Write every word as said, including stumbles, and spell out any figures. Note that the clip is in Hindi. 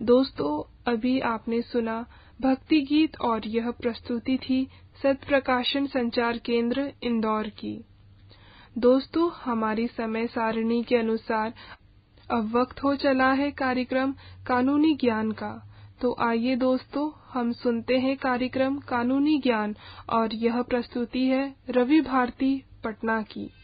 दोस्तों, अभी आपने सुना भक्ति गीत और यह प्रस्तुति थी सत्य प्रकाशन संचार केंद्र इंदौर की। दोस्तों, हमारी समय सारणी के अनुसार अब वक्त हो चला है कार्यक्रम कानूनी ज्ञान का। तो आइए दोस्तों, हम सुनते हैं कार्यक्रम कानूनी ज्ञान और यह प्रस्तुति है रवि भारती पटना की।